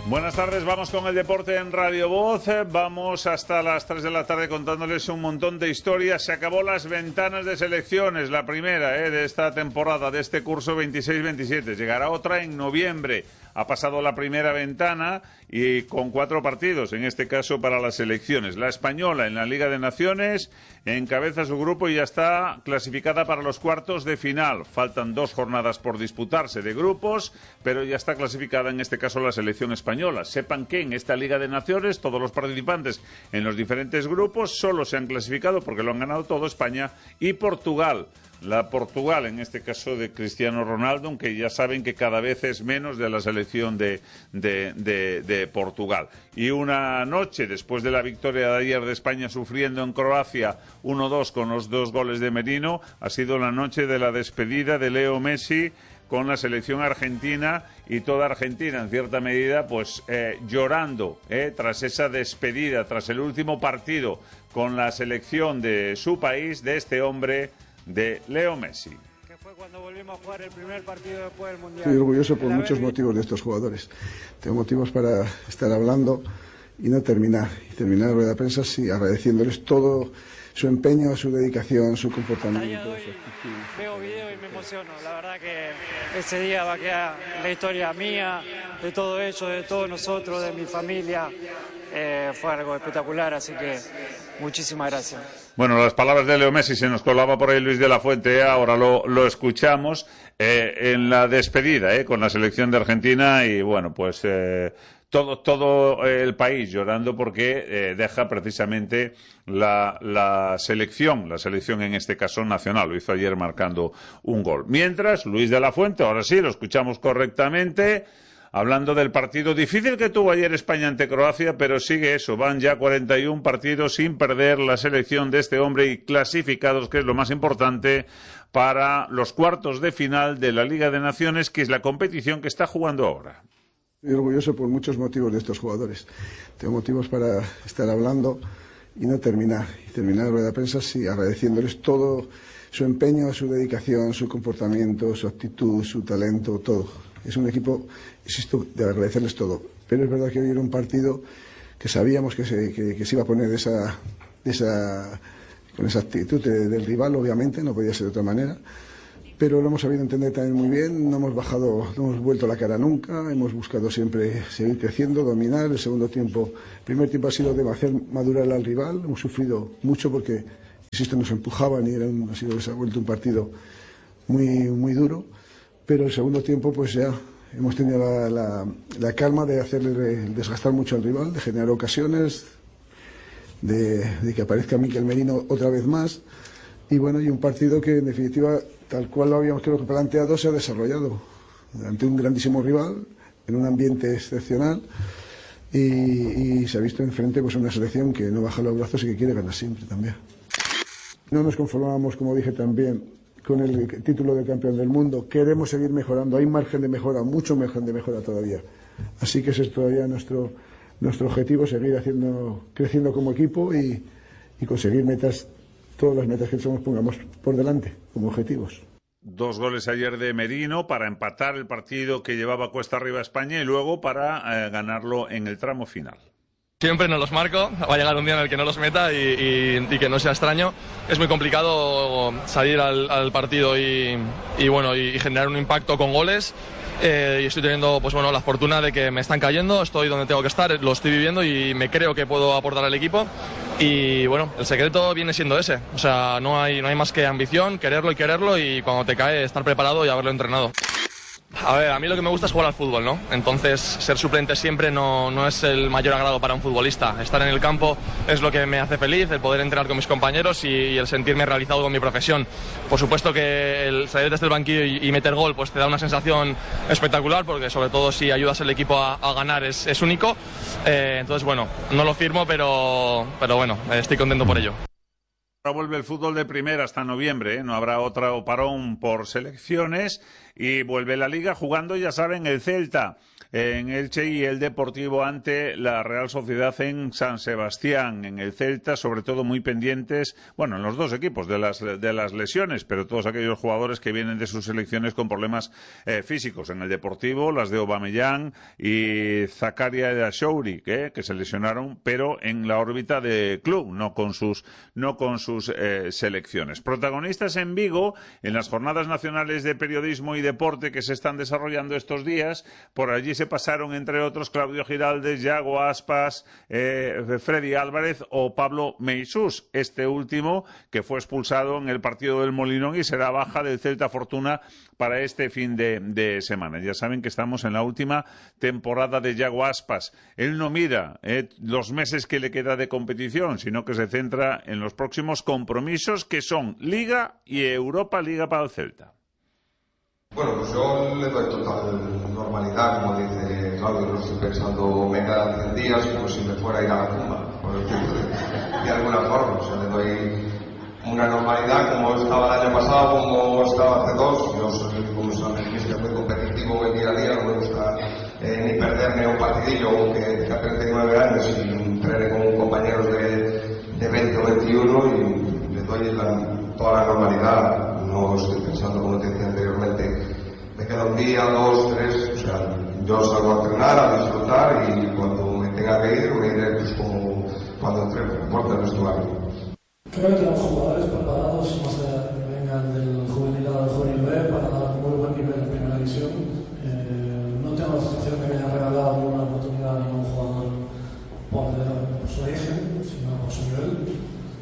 Buenas tardes, vamos con el deporte en Radio Voz. Vamos hasta las 3 de la tarde contándoles un montón de historias. Se acabó las ventanas de selecciones, la primera de esta temporada, de este curso 26-27. Llegará otra en noviembre. Ha pasado la primera ventana y con 4 partidos, en este caso para las selecciones. La española en la Liga de Naciones encabeza su grupo y ya está clasificada para los cuartos de final. Faltan 2 jornadas por disputarse de grupos, pero ya está clasificada en este caso la selección española. Sepan que en esta Liga de Naciones todos los participantes en los diferentes grupos solo se han clasificado porque lo han ganado todo España y Portugal. La Portugal, en este caso de Cristiano Ronaldo, aunque ya saben que cada vez es menos de la selección de Portugal. Y una noche, después de la victoria de ayer de España sufriendo en Croacia 1-2 con los 2 goles de Merino, ha sido la noche de la despedida de Leo Messi con la selección argentina, y toda Argentina, en cierta medida, pues llorando tras esa despedida, tras el último partido con la selección de su país, de este hombre, de Leo Messi. Que fue cuando volvimos a jugar el primer partido después del Mundial. Estoy orgulloso por muchos motivos de estos jugadores. Tengo motivos para estar hablando y no terminar. Y terminar la rueda de prensa agradeciéndoles todo su empeño, su dedicación, su comportamiento. Veo video y me emociono. La verdad que ese día va a quedar la historia mía, de todo ello, de todos nosotros, de mi familia. Fue algo espectacular, así que muchísimas gracias. Bueno, las palabras de Leo Messi, se nos colaba por ahí Luis de la Fuente, ahora lo escuchamos en la despedida con la selección de Argentina, y bueno, pues todo el país llorando porque deja precisamente la selección en este caso nacional. Lo hizo ayer marcando un gol. Mientras, Luis de la Fuente, ahora sí, lo escuchamos correctamente, hablando del partido difícil que tuvo ayer España ante Croacia, pero sigue eso, van ya 41 partidos sin perder la selección de este hombre y clasificados, que es lo más importante, para los cuartos de final de la Liga de Naciones, que es la competición que está jugando ahora. Estoy orgulloso por muchos motivos de estos jugadores. Tengo motivos para estar hablando y no terminar. Y terminar la rueda de prensa agradeciéndoles todo su empeño, su dedicación, su comportamiento, su actitud, su talento, todo. Es un equipo, insisto, de agradecerles todo. Pero es verdad que hoy era un partido que sabíamos que se iba a poner con esa actitud del rival, obviamente, no podía ser de otra manera. Pero lo hemos sabido entender también muy bien, no hemos vuelto la cara nunca, hemos buscado siempre seguir creciendo, dominar. El primer tiempo ha sido de hacer madurar al rival, hemos sufrido mucho porque, insisto, nos empujaban y se ha vuelto un partido muy, muy duro. Pero el segundo tiempo pues ya hemos tenido la calma de hacerle desgastar mucho al rival, de generar ocasiones, de que aparezca Mikel Merino otra vez más, y bueno, y un partido que en definitiva, tal cual lo habíamos planteado, se ha desarrollado ante un grandísimo rival, en un ambiente excepcional, y se ha visto enfrente pues una selección que no baja los brazos y que quiere ganar siempre también. No nos conformamos, como dije también, con el título de campeón del mundo. Queremos seguir mejorando, hay margen de mejora, mucho margen de mejora todavía. Así que ese es todavía nuestro objetivo, seguir creciendo como equipo y conseguir todas las metas que pongamos por delante como objetivos. 2 goles ayer de Merino para empatar el partido que llevaba cuesta arriba a España y luego para ganarlo en el tramo final. Siempre no los marco, va a llegar un día en el que no los meta y que no sea extraño. Es muy complicado salir al partido y generar un impacto con goles. Y estoy teniendo la fortuna de que me están cayendo, estoy donde tengo que estar, lo estoy viviendo y me creo que puedo aportar al equipo. Y bueno, el secreto viene siendo ese. O sea, no hay más que ambición, quererlo y cuando te cae estar preparado y haberlo entrenado. A ver, a mí lo que me gusta es jugar al fútbol, ¿no? Entonces, ser suplente siempre no es el mayor agrado para un futbolista. Estar en el campo es lo que me hace feliz, el poder entrenar con mis compañeros y el sentirme realizado con mi profesión. Por supuesto que el salir desde el banquillo y meter gol pues te da una sensación espectacular, porque sobre todo si ayudas al equipo a ganar es único. Entonces, bueno, no lo firmo, pero bueno, estoy contento por ello. Ahora vuelve el fútbol de primera hasta noviembre, no habrá otro parón por selecciones y vuelve la Liga jugando, ya saben, el Celta en Elche y el Deportivo ante la Real Sociedad en San Sebastián. En el Celta, sobre todo muy pendientes, bueno, en los dos equipos de las lesiones, pero todos aquellos jugadores que vienen de sus selecciones con problemas físicos. En el Deportivo, las de Aubameyang y Zakaria de Ashouri, que se lesionaron, pero en la órbita de club, no con sus selecciones. Protagonistas en Vigo, en las jornadas nacionales de periodismo y deporte que se están desarrollando estos días. Por allí se pasaron, entre otros, Claudio Giraldes, Yago Aspas, Freddy Álvarez o Pablo Meisús, este último que fue expulsado en el partido del Molinón y será baja del Celta Fortuna para este fin de semana. Ya saben que estamos en la última temporada de Yago Aspas. Él no mira los meses que le queda de competición, sino que se centra en los próximos compromisos, que son Liga y Europa Liga para el Celta. Bueno, pues yo le doy total normalidad, como dice Claudio, no estoy pensando me quedan 100 días como si me fuera a ir a la tumba, por decirlo de alguna forma. O sea, le doy una normalidad como estaba el año pasado, como estaba hace 2. Yo soy, como saben, muy competitivo en el día a día, no me gusta ni perderme un partidillo, aunque tenga 39 años y entrene con compañeros de 20 o 21, y le doy toda la normalidad. No estoy pensando, como te decía anteriormente, me queda un día, 2, 3, o sea, yo salgo a entrenar, a disfrutar, y cuando me tenga que ir, me iré pues como cuando entre por la puerta del vestuario. Creo que tenemos jugadores preparados, más allá de que vengan del juvenil A al juvenil B, para dar muy buen nivel en primera división. No tengo la sensación de que me haya regalado ninguna oportunidad a ningún jugador por su origen, sino por su nivel.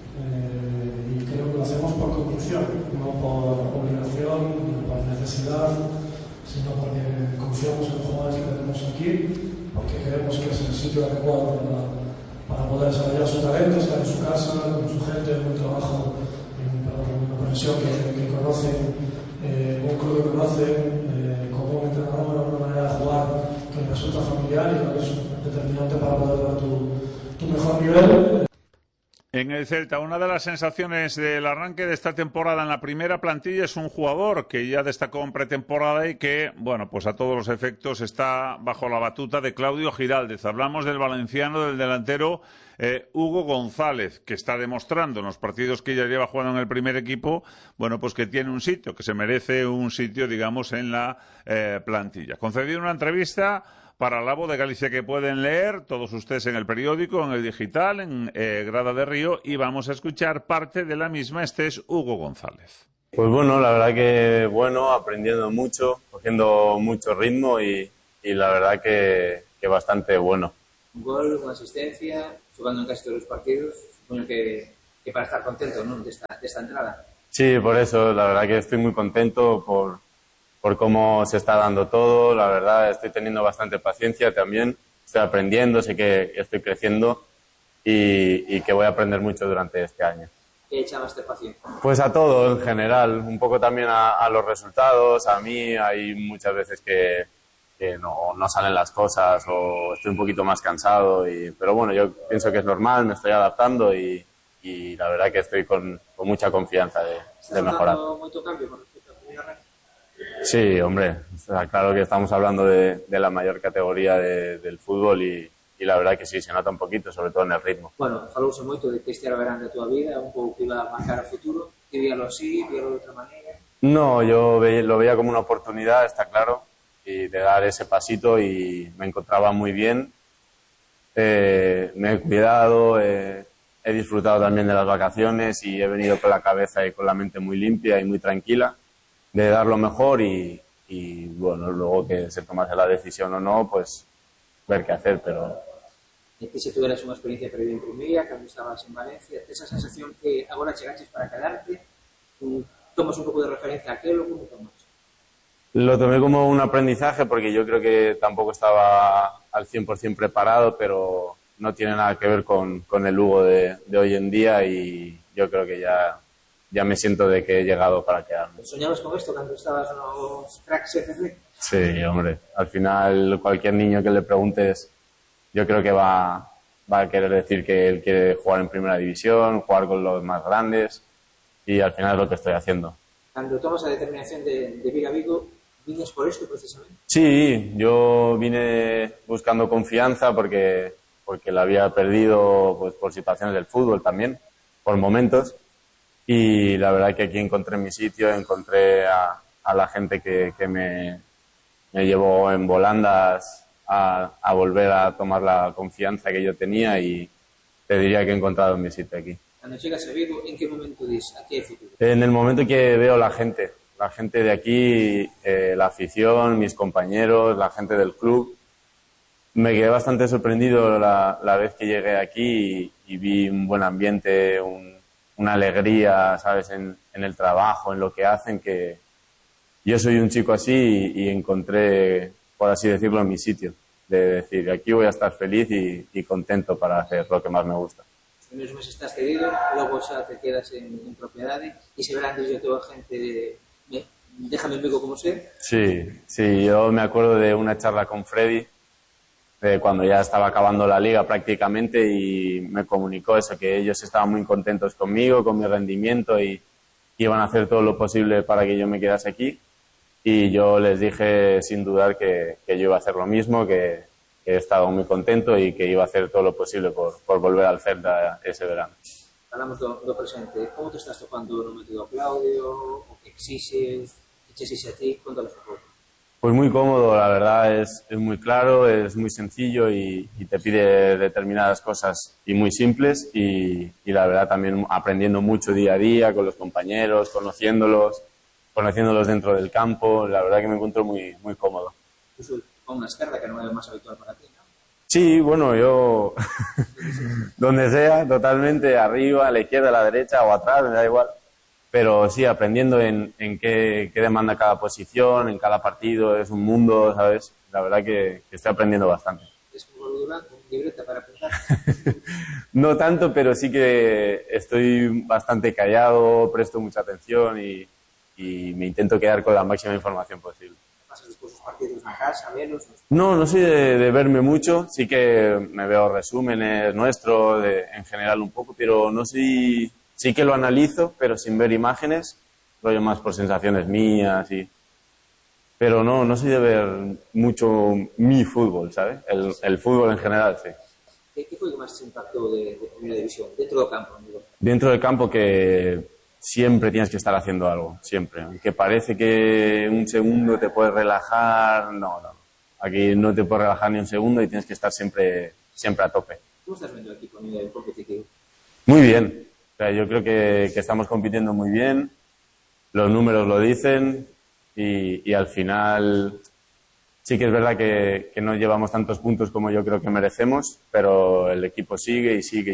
Y creo que lo hacemos por convicción, no por obligación, ni por necesidad, sino porque confiamos en los jugadores que tenemos aquí, porque creemos que es el sitio adecuado para poder desarrollar su talento, estar en su casa, con su gente, en un trabajo, en una profesión que conocen, un club que conocen, con un entrenador, una manera de jugar que resulta familiar, y creo que es determinante para poder dar tu mejor nivel. En el Celta, una de las sensaciones del arranque de esta temporada en la primera plantilla es un jugador que ya destacó en pretemporada y que, bueno, pues a todos los efectos está bajo la batuta de Claudio Giraldez. Hablamos del valenciano, del delantero Hugo González, que está demostrando en los partidos que ya lleva jugando en el primer equipo, bueno, pues que tiene un sitio, que se merece un sitio, digamos, en la plantilla. Concedió una entrevista para La Voz de Galicia que pueden leer todos ustedes en el periódico, en el digital, en Grada de Río, y vamos a escuchar parte de la misma. Este es Hugo González. Pues bueno, la verdad que bueno, aprendiendo mucho, cogiendo mucho ritmo y la verdad que bastante bueno. Un gol, una asistencia, jugando en casi todos los partidos, supongo que para estar contento, ¿no?, de esta entrada. Sí, por eso, la verdad que estoy muy contento por cómo se está dando todo. La verdad, estoy teniendo bastante paciencia también, estoy aprendiendo, sé que estoy creciendo y que voy a aprender mucho durante este año. ¿Qué echabas de paciencia? Pues a todo en general, un poco también a los resultados. A mí hay muchas veces que no salen las cosas o estoy un poquito más cansado, pero bueno, yo pienso que es normal, me estoy adaptando y la verdad que estoy con mucha confianza de mejorar. ¿Estás dando mucho cambio con respecto a la primera red? Sí, hombre, claro que estamos hablando de la mayor categoría del fútbol y la verdad que sí, se nota un poquito, sobre todo en el ritmo. Bueno, falouse moito de que este era o verán da tua vida, un pouco que iba a marcar o futuro, que víalo así, víalo de outra maneira. No, yo lo veía como una oportunidad, está claro, y de dar ese pasito, y me encontraba muy bien. Me he cuidado, he disfrutado también de las vacaciones y he venido con la cabeza y con la mente muy limpia y muy tranquila de dar lo mejor y bueno, luego que se tomase la decisión o no, pues ver qué hacer, pero... E que se tuveras unha experiencia previa en Primeira, cando estabas en Valencia, esa sensación que agora chegaches para quedarte, tomas un pouco de referencia a aquelo, como tomas? Lo tomé como un aprendizaje porque yo creo que tampoco estaba al 100% preparado, pero no tiene nada que ver con el Hugo de hoy en día, y yo creo que ya me siento de que he llegado para quedarme. ¿Soñabas con esto cuando estabas en los Cracks FC? Sí, hombre. Al final, cualquier niño que le preguntes, yo creo que va a querer decir que él quiere jugar en primera división, jugar con los más grandes, y al final es lo que estoy haciendo. Cando tomas a determinación de vir a Vigo, ¿Vienes por esto precisamente? Sí, yo vine buscando confianza porque la había perdido pues, por situaciones del fútbol también, por momentos. Y la verdad que aquí encontré mi sitio, encontré a la gente que me llevó en volandas a volver a tomar la confianza que yo tenía y te diría que he encontrado mi sitio aquí. Cuando llegas a Vigo, ¿en qué momento dices aquí hay futuro? En el momento que veo la gente de aquí, la afición, mis compañeros, la gente del club, me quedé bastante sorprendido la vez que llegué aquí y vi un buen ambiente, una alegría, ¿sabes?, en el trabajo, en lo que hacen, que yo soy un chico así y encontré, por así decirlo, mi sitio. De decir, aquí voy a estar feliz y contento para hacer lo que más me gusta. Los primeros meses estás cedido, luego ya te quedas en propiedad y se verán desde toda gente de déjame en Vigo como sé. Sí, yo me acuerdo de una charla con Freddy, cuando ya estaba acabando la liga prácticamente, y me comunicó eso, que ellos estaban muy contentos conmigo, con mi rendimiento, y iban a hacer todo lo posible para que yo me quedase aquí. Y yo les dije sin dudar que yo iba a hacer lo mismo, que he estado muy contento y que iba a hacer todo lo posible por volver al Celta ese verano. Hablamos do presente. Como te estás topando no método Claudio? O que exiges a ti? Cuéntanos un pouco. Pues muy cómodo, la verdad, es muy claro, es muy sencillo y te pide determinadas cosas y muy simples y la verdad también aprendiendo mucho día a día con los compañeros, conociéndolos dentro del campo, la verdad que me encuentro muy cómodo. Incluso con una esquerda que no es más habitual para ti, ¿no? Sí, bueno, yo donde sea, totalmente, arriba, a la izquierda, a la derecha o atrás, me da igual. Pero sí, aprendiendo en qué demanda cada posición, en cada partido, es un mundo, ¿sabes? La verdad que estoy aprendiendo bastante. ¿Es como Dura, con libreta para apuntar? No tanto, pero sí que estoy bastante callado, presto mucha atención y me intento quedar con la máxima información posible. ¿Pasas después los partidos en casa, menos? No soy de verme mucho, sí que me veo resúmenes nuestros, en general un poco, pero no soy... Sí que lo analizo, pero sin ver imágenes, rollo más por sensaciones mías pero no soy de ver mucho mi fútbol, ¿sabes? El fútbol en general, sí. ¿Qué fue lo que más te impactó de Primera División? Dentro del campo, amigo. Dentro del campo que siempre tienes que estar haciendo algo, siempre. Aunque parece que un segundo te puedes relajar, no. Aquí no te puedes relajar ni un segundo y tienes que estar siempre a tope. ¿Cómo estás viendo el equipo a nivel competitivo? Muy bien. O sea, yo creo que estamos compitiendo muy bien, los números lo dicen y al final sí que es verdad que no llevamos tantos puntos como yo creo que merecemos, pero el equipo sigue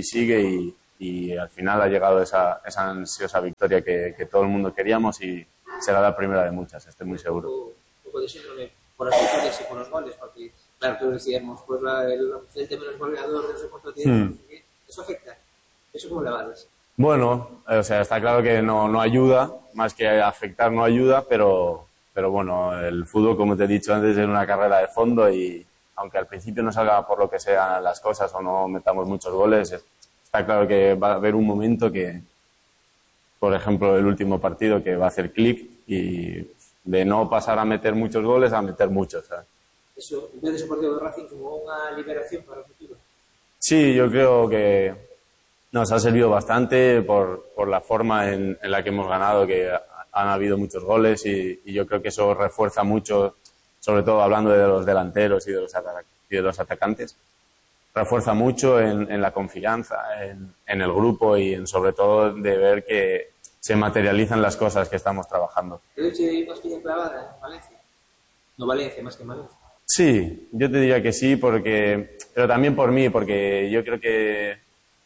y al final ha llegado esa ansiosa victoria que todo el mundo queríamos y será la primera de muchas, estoy muy seguro. Un poco de síndrome por las victorias y por los goles, porque claro, todos decíamos, pues el tema de los goleadores, no sé cuánto tiempo, ¿eso afecta? ¿Eso cómo le vales? Bueno, o sea, está claro que no ayuda, más que afectar no ayuda, pero bueno, el fútbol, como te he dicho antes, es una carrera de fondo y aunque al principio no salga por lo que sean las cosas o no metamos muchos goles, está claro que va a haber un momento que, por ejemplo, el último partido, que va a hacer clic y de no pasar a meter muchos goles a meter muchos, ¿sabes? Eso, ¿ves ese partido de Racing como una liberación para el futuro? Sí, yo creo que nos ha servido bastante por la forma en la que hemos ganado, que han habido muchos goles y yo creo que eso refuerza mucho, sobre todo hablando de los delanteros y de los atacantes, refuerza mucho en la confianza, en el grupo y sobre todo de ver que se materializan las cosas que estamos trabajando. ¿Te eche más piña clavada en Valencia? No Valencia, más que Valencia. Sí, yo te diría que sí, pero también por mí, porque yo creo que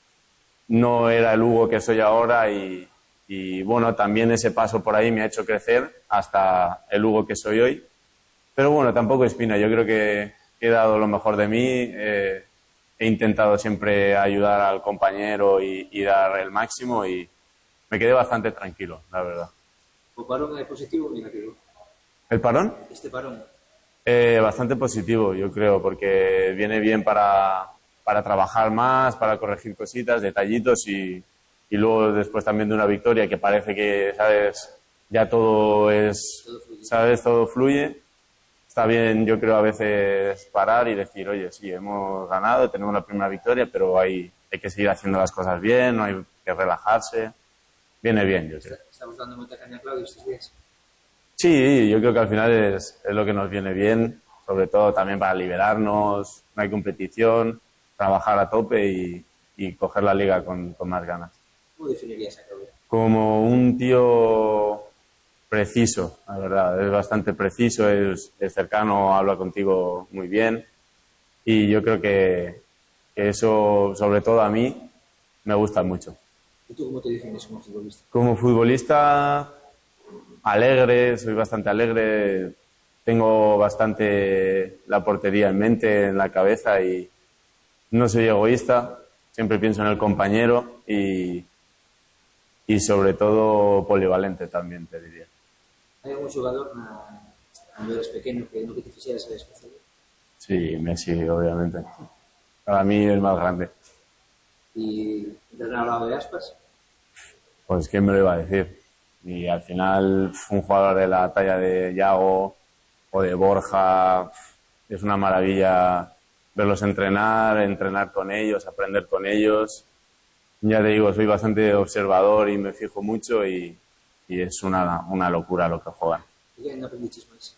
no era el Hugo que soy ahora y bueno, también ese paso por ahí me ha hecho crecer hasta el Hugo que soy hoy. Pero bueno, tampoco es pena, yo creo que he dado lo mejor de mí, he intentado siempre ayudar al compañero y dar el máximo y me quedé bastante tranquilo, la verdad. ¿O parón es positivo o negativo? ¿El parón? Este parón. Bastante positivo, yo creo, porque viene bien para trabajar más, para corregir cositas, detallitos y luego después también de una victoria que parece que, ¿sabes?, ya todo es, ¿sabes? Todo fluye. Está bien, yo creo, a veces parar y decir, oye, sí, hemos ganado, tenemos la primera victoria, pero hay que seguir haciendo las cosas bien, no hay que relajarse. Viene bien, yo creo. ¿Estamos dando mucha caña a Claudio estos días? Sí, yo creo que al final es lo que nos viene bien, sobre todo también para liberarnos, no hay competición, trabajar a tope y coger la liga con más ganas. ¿Cómo definirías a Claudio? Como un tío preciso, la verdad, es bastante preciso, es cercano, habla contigo muy bien y yo creo que eso, sobre todo a mí, me gusta mucho. ¿Y tú cómo te defines como futbolista? Como futbolista, alegre, soy bastante alegre, tengo bastante la portería en mente, en la cabeza y no soy egoísta, siempre pienso en el compañero y sobre todo polivalente también, te diría. ¿Hay algún jugador cuando eres pequeño que no te quisiera ser especial? Sí, Messi, obviamente. Para mí el más grande. ¿Y te han hablado de Aspas? Pues quién me lo iba a decir. Y al final un jugador de la talla de Yago o de Borja, es una maravilla verlos entrenar con ellos, aprender con ellos. Ya te digo, soy bastante observador y me fijo mucho y es una locura lo que juegan. ¿Y qué aprendiches más?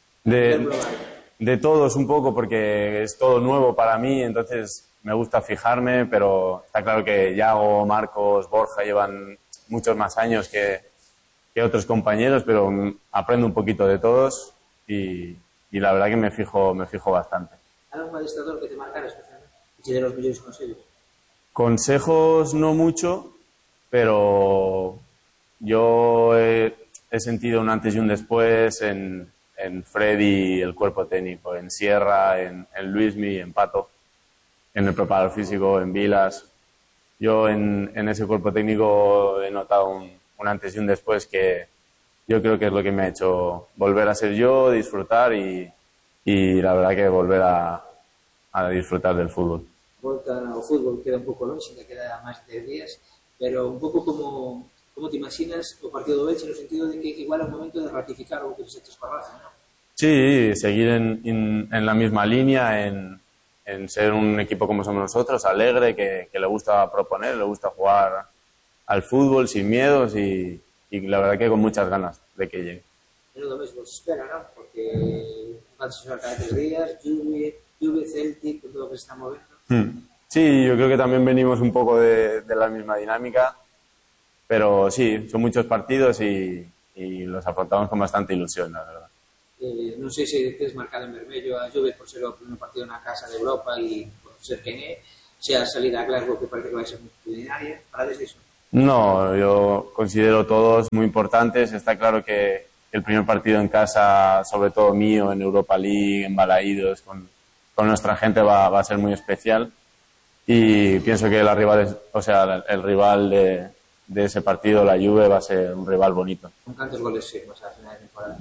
De todos un poco, porque es todo nuevo para mí, entonces me gusta fijarme, pero está claro que Yago, Marcos, Borja llevan muchos más años que otros compañeros, pero aprendo un poquito de todos y la verdad que me fijo bastante. ¿Algún adestrador que te marcara especialmente? ¿Y si de los mejores consejos? Consejos no mucho, pero yo he sentido un antes y un después en Freddy, el cuerpo técnico, en Sierra, en Luismi, en Pato, en el preparador físico, en Vilas. Yo en ese cuerpo técnico he notado un antes y un después que yo creo que es lo que me ha hecho volver a ser yo, disfrutar y la verdad que volver a disfrutar del fútbol. Volta ao fútbol queda un pouco longe, que queda máis de 10 días, pero un pouco como te imaginas o partido do Elche no sentido de que igual é o momento de ratificar o que fixeches coa Raza, ¿no? Sí, seguir en la misma línea, en ser un equipo como somos nosotros, alegre, que le gusta proponer, le gusta jugar al fútbol sin miedos y la verdad que con muchas ganas de que llegue. Pero lo mesmo se espera, ¿no? Porque van a ser cada 3 días, Juve, Celtic, todo lo que se está moviendo. Sí, yo creo que también venimos un poco de la misma dinámica, pero sí, son muchos partidos y los afrontamos con bastante ilusión, la verdad. Non sei se tens marcado en vermello a Juve por ser o primeiro partido na casa de Europa e por ser quen é, se a salida a Glasgow que parece que vai ser multitudinaria, parades disso? No, yo considero todos muy importantes. Está claro que el primer partido en casa, sobre todo mío, en Europa League, en Balaídos, con nuestra gente va a ser muy especial. Y pienso que el rival de ese partido, la Juve, va a ser un rival bonito. ¿Con cuántos goles firmas al final de temporada?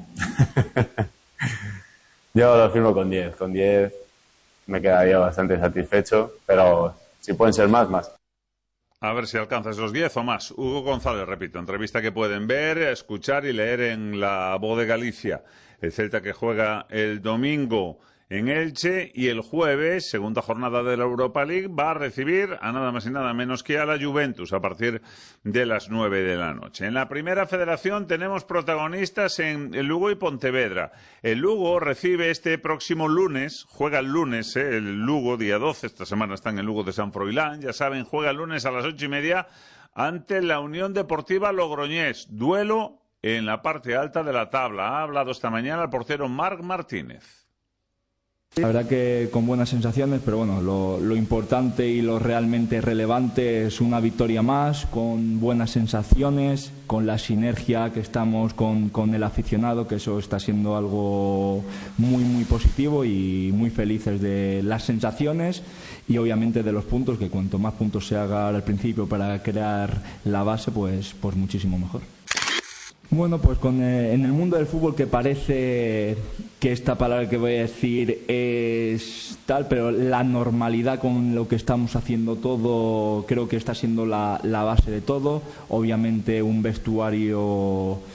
Yo lo firmo con 10. Con 10 me quedaría bastante satisfecho, pero si pueden ser más. A ver si alcanzas los 10 o más. Hugo González, repito, entrevista que pueden ver, escuchar y leer en La Voz de Galicia. El Celta que juega el domingo en Elche y el jueves, segunda jornada de la Europa League, va a recibir a nada más y nada menos que a la Juventus a partir de las 9 de la noche. En la primera federación tenemos protagonistas en el Lugo y Pontevedra. El Lugo recibe este próximo lunes, juega el lunes, el Lugo, día 12, esta semana está en el Lugo de San Froilán, ya saben, juega el lunes a las 8:30 ante la Unión Deportiva Logroñés. Duelo en la parte alta de la tabla. Ha hablado esta mañana el portero Marc Martínez. La verdad que con buenas sensaciones, pero bueno, lo importante y lo realmente relevante es una victoria más, con buenas sensaciones, con la sinergia que estamos con el aficionado, que eso está siendo algo muy, muy positivo y muy felices de las sensaciones y obviamente de los puntos, que cuanto más puntos se haga al principio para crear la base, pues muchísimo mejor. Bueno, pues en el mundo del fútbol, que parece que esta palabra que voy a decir es tal, pero la normalidad con lo que estamos haciendo todo creo que está siendo la base de todo. Obviamente un vestuario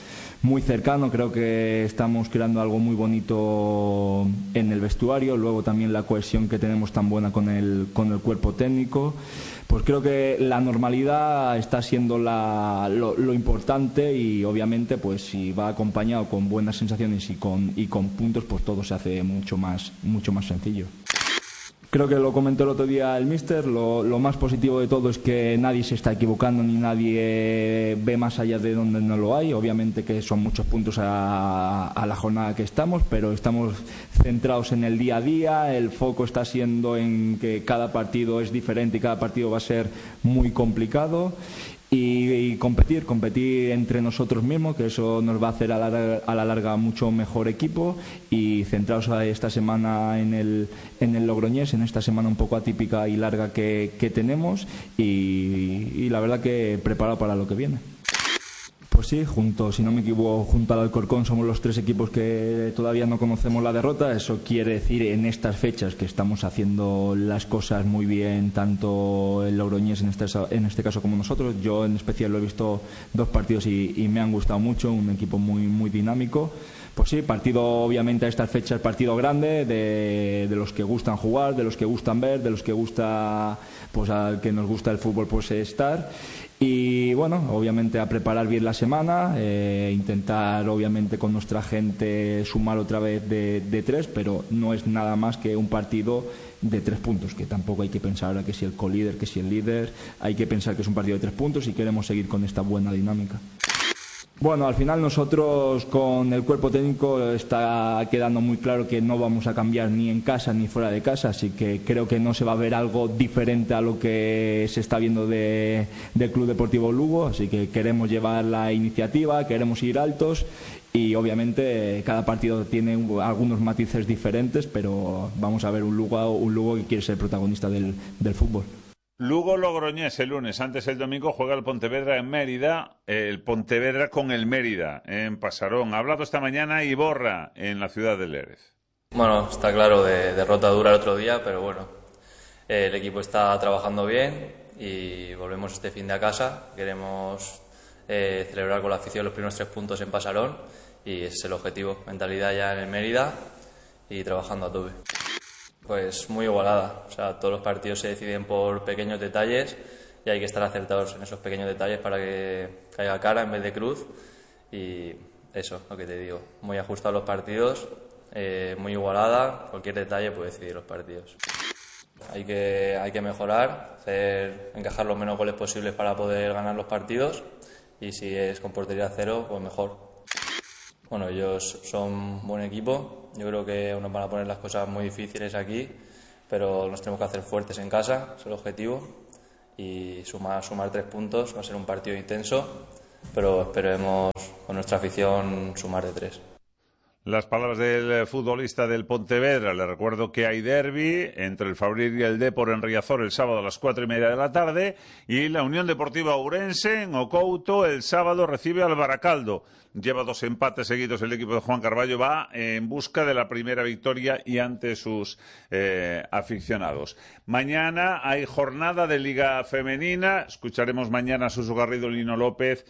muy cercano. Creo que estamos creando algo muy bonito en el vestuario. Luego también la cohesión que tenemos tan buena con el cuerpo técnico. Pues creo que la normalidad está siendo lo importante, y obviamente pues si va acompañado con buenas sensaciones y con puntos, pues todo se hace mucho más sencillo. Creo que lo comentó el otro día el míster, lo más positivo de todo es que nadie se está equivocando ni nadie ve más allá de donde no lo hay. Obviamente que son muchos puntos a la jornada que estamos, pero estamos centrados en el día a día. El foco está siendo en que cada partido es diferente y cada partido va a ser muy complicado. Y competir entre nosotros mismos, que eso nos va a hacer a la larga mucho mejor equipo, y centrados esta semana en el Logroñés, en esta semana un poco atípica y larga que tenemos, y la verdad que preparado para lo que viene. Pues sí, si no me equivoco, junto al Alcorcón somos los 3 equipos que todavía no conocemos la derrota. Eso quiere decir en estas fechas que estamos haciendo las cosas muy bien, tanto el Logroñés en este caso como nosotros. Yo en especial lo he visto 2 partidos y me han gustado mucho, un equipo muy, muy dinámico. Pues sí, partido obviamente a estas fechas, partido grande, de los que gustan jugar, de los que gustan ver, de los que gusta, pues al que nos gusta el fútbol, pues estar. Y bueno, obviamente a preparar bien la semana, intentar obviamente con nuestra gente sumar otra vez de 3, pero no es nada más que un partido de 3 puntos, que tampoco hay que pensar ahora que si el colíder, que si el líder. Hay que pensar que es un partido de 3 puntos y queremos seguir con esta buena dinámica. Bueno, al final nosotros con el cuerpo técnico está quedando muy claro que no vamos a cambiar ni en casa ni fuera de casa, así que creo que no se va a ver algo diferente a lo que se está viendo del Club Deportivo Lugo, así que queremos llevar la iniciativa, queremos ir altos, y obviamente cada partido tiene algunos matices diferentes, pero vamos a ver un Lugo que quiere ser protagonista del fútbol. Lugo-Logroñés el lunes. Antes, el domingo, juega el Pontevedra en Mérida. El Pontevedra con el Mérida en Pasarón. Ha hablado esta mañana Iborra en la ciudad de Lérez. Bueno, está claro, de derrota dura el otro día, pero bueno, el equipo está trabajando bien y volvemos este fin de a casa. Queremos celebrar con la afición los primeros 3 puntos en Pasarón, y ese es el objetivo. Mentalidad ya en el Mérida y trabajando a tope. Pues muy igualada, o sea, todos los partidos se deciden por pequeños detalles y hay que estar acertados en esos pequeños detalles para que caiga cara en vez de cruz, y eso, lo que te digo, muy ajustados los partidos, muy igualada, cualquier detalle puede decidir los partidos. Hay que mejorar, encajar los menos goles posibles para poder ganar los partidos, y si es con portería 0, pues mejor. Bueno, ellos son un buen equipo. Yo creo que nos van a poner las cosas muy difíciles aquí, pero nos tenemos que hacer fuertes en casa, es el objetivo, y sumar 3 puntos. Va a ser un partido intenso, pero esperemos con nuestra afición sumar de 3. Las palabras del futbolista del Pontevedra. Le recuerdo que hay derbi entre el Fabril y el Depor en Riazor el sábado a las 4:30 de la tarde, y la Unión Deportiva Ourense en Ocouto el sábado recibe al Baracaldo. Lleva 2 empates seguidos el equipo de Juan Carballo, va en busca de la primera victoria y ante sus aficionados. Mañana hay jornada de Liga Femenina. Escucharemos mañana a Suso Garrido, Lino López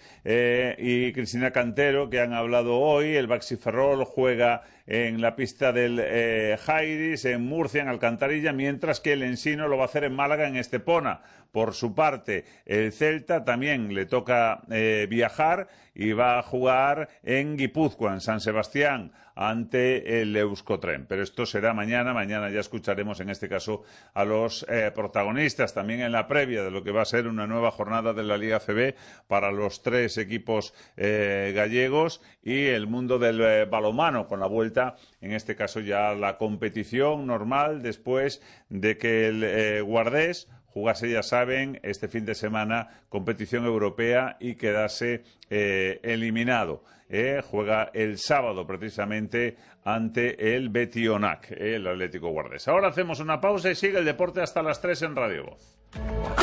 y Cristina Cantero, que han hablado hoy. El Baxi Ferrol juega en la pista del Jairis, en Murcia, en Alcantarilla, mientras que el Ensino lo va a hacer en Málaga, en Estepona. Por su parte, el Celta también le toca viajar y va a jugar en Guipúzcoa, en San Sebastián, ante el Euskotren. Pero esto será mañana ya escucharemos en este caso a los protagonistas, también en la previa de lo que va a ser una nueva jornada de la Liga CB para los 3 equipos gallegos, y el mundo del balonmano, con la vuelta, en este caso ya a la competición normal, después de que el Guardés jugase, ya saben, este fin de semana competición europea y quedase eliminado. Juega el sábado precisamente ante el Betionac, el Atlético Guardés. Ahora hacemos una pausa y sigue el deporte hasta las 3 en Radio Voz.